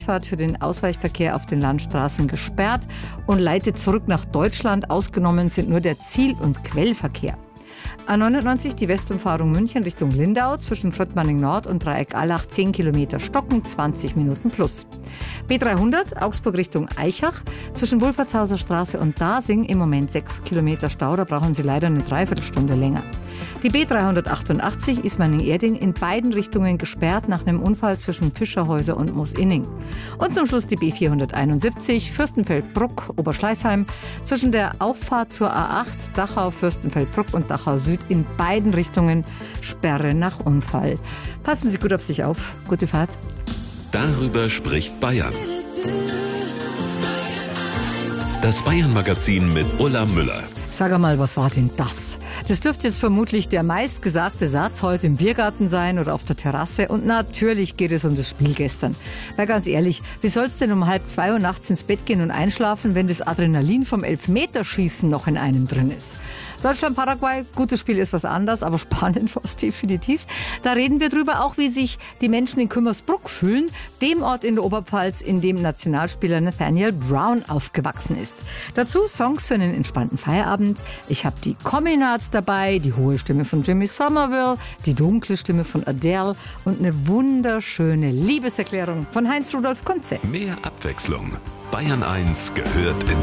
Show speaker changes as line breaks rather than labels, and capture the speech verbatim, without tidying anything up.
Fahrt für den Ausweichverkehr auf den Landstraßen gesperrt und leitet zurück nach Deutschland. Ausgenommen sind nur der Ziel- und Quellverkehr. A neunundneunzig, die Westumfahrung München Richtung Lindau zwischen Fröttmanning Nord und Dreieck Allach, zehn Kilometer Stocken, zwanzig Minuten plus. B dreihundert, Augsburg Richtung Aichach, zwischen Wolfertshauser Straße und Dasing im Moment sechs Kilometer Stau, da brauchen Sie leider eine Dreiviertelstunde länger. Die B dreihundertachtundachtzig, Ismaning-Erding, in beiden Richtungen gesperrt nach einem Unfall zwischen Fischerhäuser und Moosinning. Und zum Schluss die B vierhunderteinundsiebzig, Fürstenfeldbruck, Oberschleißheim, zwischen der Auffahrt zur A acht, Dachau, Fürstenfeldbruck und Dachau Süd, in beiden Richtungen Sperre nach Unfall. Passen Sie gut auf sich auf. Gute Fahrt.
Darüber spricht Bayern. Das Bayern-Magazin mit Ulla Müller.
Sag einmal, was war denn das? Das dürfte jetzt vermutlich der meistgesagte Satz heute im Biergarten sein oder auf der Terrasse. Und natürlich geht es um das Spiel gestern. Weil ganz ehrlich, wie soll's denn um halb zwei Uhr nachts ins Bett gehen und einschlafen, wenn das Adrenalin vom Elfmeterschießen noch in einem drin ist? Deutschland-Paraguay, gutes Spiel ist was anderes, aber spannend war es definitiv. Da reden wir drüber auch, wie sich die Menschen in Kümmersbruck fühlen, dem Ort in der Oberpfalz, in dem Nationalspieler Nathaniel Brown aufgewachsen ist. Dazu Songs für einen entspannten Feierabend. Ich habe die Communards dabei, die hohe Stimme von Jimmy Somerville, die dunkle Stimme von Adele und eine wunderschöne Liebeserklärung von Heinz Rudolf Kunze.
Mehr Abwechslung. Bayern eins gehört ins